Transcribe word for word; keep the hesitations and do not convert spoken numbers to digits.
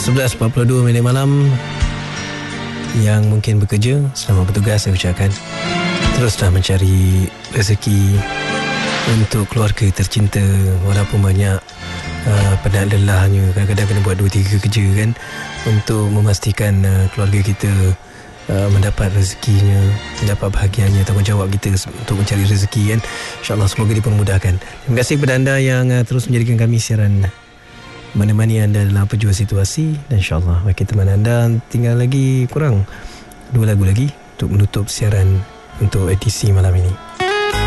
sebelas empat puluh dua minit malam. Yang mungkin bekerja, selamat bertugas saya ucapkan. Teruslah mencari rezeki untuk keluarga tercinta. Walaupun banyak uh, penat lelahnya, kadang-kadang kena buat dua tiga kerja kan, untuk memastikan uh, keluarga kita uh, mendapat rezekinya, mendapat bahagiannya, tanggungjawab kita untuk mencari rezeki kan. InsyaAllah semoga dipermudahkan. Terima kasih kepada anda yang uh, terus menjadikan kami siaran menemani anda dalam apa jua situasi. Dan insyaAllah bagi teman anda, tinggal lagi kurang dua lagu lagi untuk menutup siaran untuk edisi malam ini.